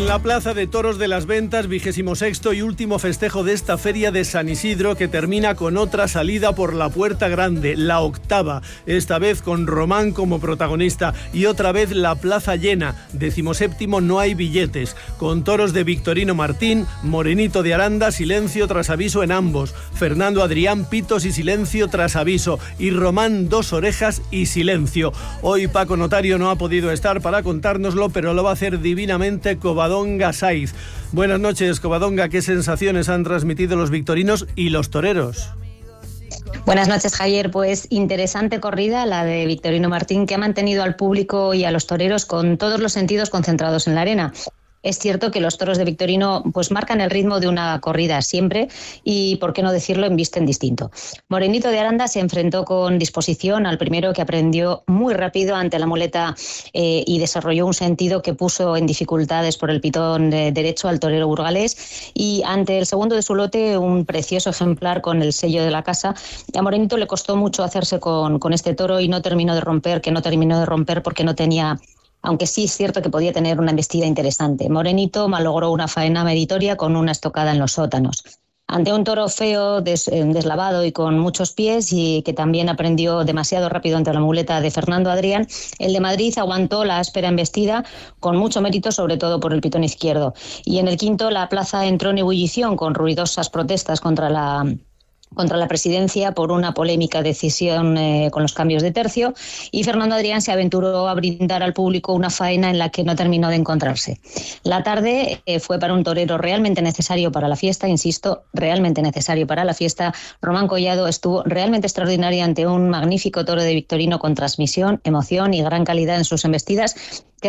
la Plaza de Toros de las Ventas, 26º y último festejo de esta feria de San Isidro, que termina con otra salida por la Puerta Grande, la octava, esta vez con Román como protagonista, y otra vez la plaza llena, 17º no hay billetes, con toros de Victorino Martín, Morenito de Aranda, silencio tras aviso en ambos, Fernando Adrián, pitos y silencio tras aviso, y Román, dos orejas y silencio. Hoy Paco Notario no ha podido estar para contárnoslo, pero lo va a hacer divinamente Covadonga Saiz. Buenas noches, Covadonga. ¿Qué sensaciones han transmitido los victorinos y los toreros? Buenas noches, Javier. Pues interesante corrida la de Victorino Martín, que ha mantenido al público y a los toreros con todos los sentidos concentrados en la arena. Es cierto que los toros de Victorino pues marcan el ritmo de una corrida siempre y, por qué no decirlo, embisten distinto. Morenito de Aranda se enfrentó con disposición al primero, que aprendió muy rápido ante la muleta y desarrolló un sentido que puso en dificultades por el pitón derecho al torero burgalés, y ante el segundo de su lote, un precioso ejemplar con el sello de la casa. A Morenito le costó mucho hacerse con este toro y no terminó de romper porque no tenía... Aunque sí es cierto que podía tener una embestida interesante. Morenito malogró una faena meritoria con una estocada en los sótanos. Ante un toro feo, deslavado y con muchos pies, y que también aprendió demasiado rápido ante la muleta de Fernando Adrián, el de Madrid aguantó la áspera embestida con mucho mérito, sobre todo por el pitón izquierdo. Y en el quinto, la plaza entró en ebullición con ruidosas protestas contra la presidencia por una polémica decisión con los cambios de tercio, y Fernando Adrián se aventuró a brindar al público una faena en la que no terminó de encontrarse. La tarde fue para un torero realmente necesario para la fiesta, insisto, realmente necesario para la fiesta. Román Collado estuvo realmente extraordinario ante un magnífico toro de Victorino con transmisión, emoción y gran calidad en sus embestidas, que